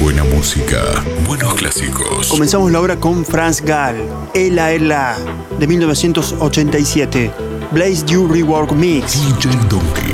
Buena música, buenos clásicos. Comenzamos la obra con Franz Gall, Ela Ela, de 1987. Blaze You Rework Mix. DJ Donkey.